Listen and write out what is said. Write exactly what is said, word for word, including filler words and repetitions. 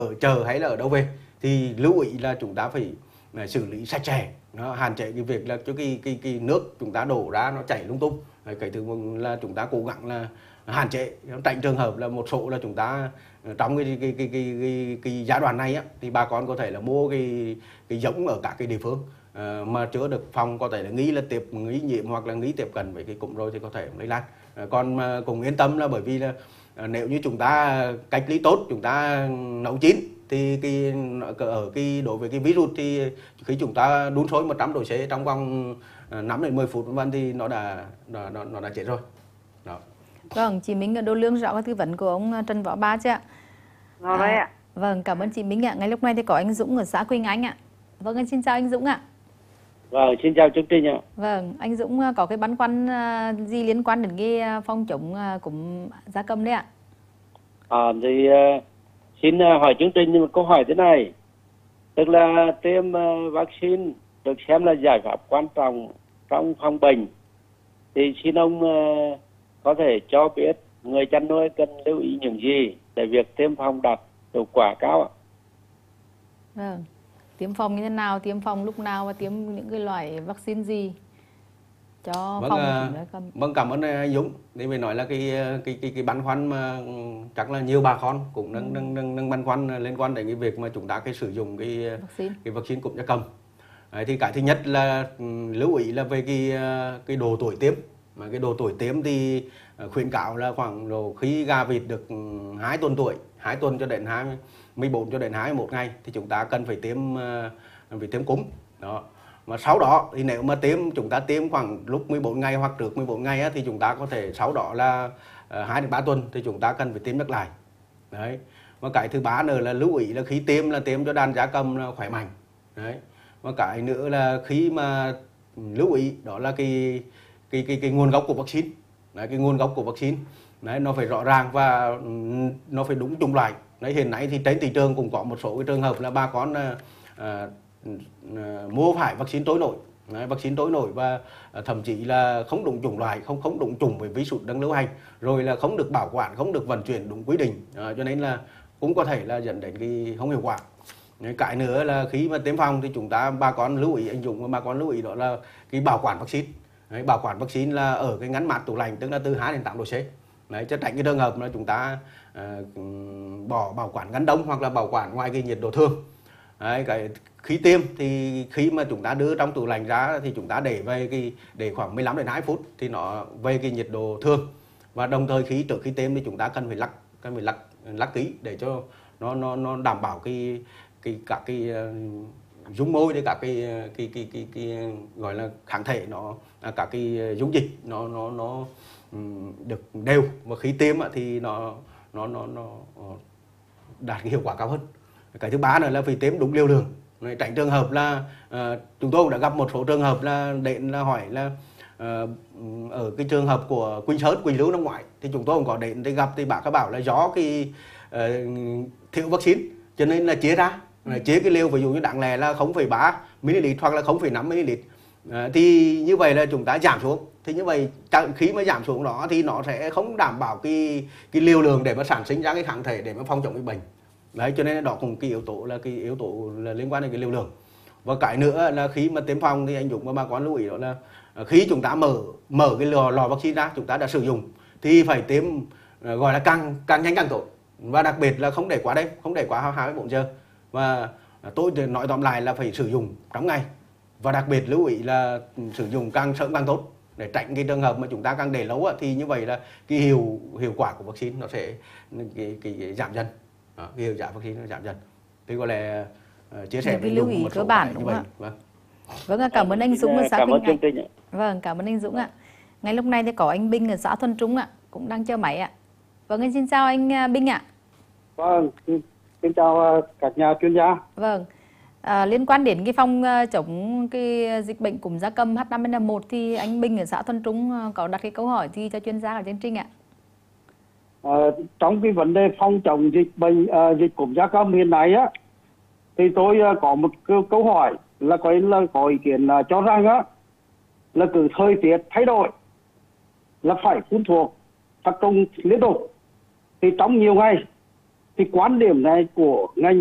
ở chợ hay là ở đâu về thì lưu ý là chúng ta phải là xử lý sạch sẽ, nó hạn chế cái việc là cho cái cái cái nước chúng ta đổ ra nó chảy lung tung. Cái thứ là chúng ta cố gắng là hạn chế, tránh trường hợp là một số là chúng ta trong cái cái cái cái cái, cái giai đoạn này á, thì bà con có thể là mua cái cái giống ở các cái địa phương à, mà chưa được phòng, có thể là nghi là tiếp nghi nhiễm hoặc là nghi tiếp cận với cái cúm rồi thì có thể lây lan. À, còn mà cũng yên tâm là bởi vì là à, nếu như chúng ta cách ly tốt, chúng ta nấu chín thì cái ở cái đối với cái virus thì khi chúng ta đun sôi một trăm độ C trong vòng năm đến mười phút vân thì nó đã nó nó, nó đã chết rồi. Đó. Vâng, chị Minh Đô Lương rõ cái tư vấn của ông Trần Võ Ba chứ ạ? Rồi đấy ạ. Vâng, cảm ơn chị Minh ạ. Ngay lúc này thì có anh Dũng ở xã Quỳnh Anh ạ. Vâng, anh xin chào anh Dũng ạ. Vâng, xin chào chương trình ạ. Vâng, anh Dũng có cái băn khoăn gì liên quan đến cái phòng chống cúm gia cầm đấy ạ? À, thì uh, xin uh, hỏi chương trình một câu hỏi thế này. Tức là tiêm uh, vaccine được xem là giải pháp quan trọng trong phòng bệnh. Thì xin ông uh, có thể cho biết người chăn nuôi cần lưu ý những gì để việc tiêm phòng đạt hiệu quả cao ạ? Vâng, tiêm phòng như thế nào, tiêm phòng lúc nào và tiêm những cái loại vaccine gì cho Vâng, phòng à, cúm gia cầm? vâng, cảm ơn anh Dũng. Thì mình nói là cái cái cái cái băn khoăn mà chắc là nhiều bà con cũng đang đang đang, đang băn khoăn liên quan đến cái việc mà chúng ta cái sử dụng cái Vaccine. cái vaccine cúm gia cầm. Đấy, thì cái thứ nhất là lưu ý là về cái cái độ tuổi tiêm. Mà cái độ tuổi tiêm thì khuyến cáo là khoảng độ khi gà vịt được hai tuần tuổi, hai tuần cho đến hai mươi bốn cho đến hai mươi mốt ngày thì chúng ta cần phải tiêm phải tiêm cúm. Đó. Mà sau đó thì nếu mà tiêm chúng ta tiêm khoảng lúc mười bốn ngày hoặc trước mười bốn ngày á, thì chúng ta có thể sau đó là hai đến ba tuần thì chúng ta cần phải tiêm nhắc lại. Đấy. Và cái thứ ba nữa là lưu ý là khi tiêm là tiêm cho đàn gia cầm là khỏe mạnh. Đấy. Và cái nữa là khi mà lưu ý đó là cái cái cái cái nguồn gốc của vaccine. Đấy, cái nguồn gốc của vaccine. Đấy, nó phải rõ ràng và nó phải đúng chủng loại. Đấy, hiện nay thì trên thị trường cũng có một số cái trường hợp là bà con à, à, mua phải vaccine trôi nổi. Đấy, vaccine trôi nổi và à, thậm chí là không đúng chủng loại, không không đúng chủng với virus đang lưu hành, rồi là không được bảo quản, không được vận chuyển đúng quy định, à, cho nên là cũng có thể là dẫn đến cái không hiệu quả. Đấy, cái nữa là khi mà tiêm phòng thì chúng ta bà con lưu ý, anh Dũng và bà con lưu ý đó là cái bảo quản vaccine. Đấy, bảo quản vaccine là ở cái ngăn mát tủ lạnh, tức là từ hai đến tám độ C. Đấy, cho tránh cái trường hợp là chúng ta à, bỏ bảo quản ngăn đông hoặc là bảo quản ngoài cái nhiệt độ thường. Đấy, cái khi tiêm thì khi mà chúng ta đưa trong tủ lạnh ra thì chúng ta để về cái để khoảng mười lăm đến hai mươi phút thì nó về cái nhiệt độ thường. Và đồng thời khi trước khi tiêm thì chúng ta cần phải lắc cần phải lắc lắc kỹ để cho nó nó nó đảm bảo cái cái các cái uh, dung môi để các cái cái cái cái, cái, cái gọi là kháng thể nó các cái dung dịch nó nó nó um, được đều, và khi tiêm thì nó nó nó nó đạt cái hiệu quả cao hơn. Cái thứ ba nữa là phải tiêm đúng liều lượng. Tránh trường hợp là uh, chúng tôi cũng đã gặp một số trường hợp là đến là hỏi là uh, ở cái trường hợp của Quỳnh Sơn, Quỳnh Lưu năm ngoái thì chúng tôi cũng có đến thì gặp thì bà các bảo là do cái uh, thiếu vaccine cho nên là chia ra, ừ. chia cái liều ví dụ như đáng lẽ là không phẩy ba mi-li-lít hoặc là không phẩy năm mi-li-lít, uh, thì như vậy là chúng ta giảm xuống. Thì như vậy khi mà giảm xuống đó thì nó sẽ không đảm bảo cái cái liều lượng để mà sản sinh ra cái kháng thể để mà phòng chống cái bệnh. Đấy, cho nên đó cũng cái yếu tố là cái yếu tố là liên quan đến cái liều lượng. Và cái nữa là khi mà tiêm phòng thì anh Dũng và bà con lưu ý đó là khi chúng ta mở mở cái lò, lò vaccine ra, chúng ta đã sử dụng thì phải tiêm gọi là càng càng nhanh càng tốt, và đặc biệt là không để quá đêm, không để quá hai mươi bốn giờ. Và tôi nói tóm lại là phải sử dụng trong ngày, và đặc biệt lưu ý là sử dụng càng sớm càng tốt để tránh cái trường hợp mà chúng ta càng để lâu thì như vậy là cái hiệu hiệu quả của vaccine nó sẽ cái, cái, cái giảm dần. Đó, cái hiệu quả vaccine nó giảm dần. Thì có lẽ uh, chia sẻ với lưu ý cơ bản đúng không ạ? Vâng. Vâng, cảm ơn anh Dũng ở xã Cảm ơn Quỳnh chương trình Anh. Vâng, cảm ơn anh Dũng ạ. Ngay lúc này thì có anh Binh ở xã Thuần Trung ạ, cũng đang chờ máy ạ. Vâng, anh xin chào anh Binh ạ. Vâng, xin chào các nhà chuyên gia. Vâng, à, liên quan đến cái phòng chống cái dịch bệnh cúm gia cầm H năm N một thì anh Binh ở xã Thuần Trung có đặt cái câu hỏi gì cho chuyên gia ở chương trình ạ? À, trong cái vấn đề phòng chống dịch bệnh uh, dịch cúm gia cầm hiện nay á, thì tôi uh, có một câu, câu hỏi là có là có ý kiến uh, cho rằng á là cứ thời tiết thay đổi là phải phun thuốc sát trùng liên tục. Thì trong nhiều ngày thì quan điểm này của ngành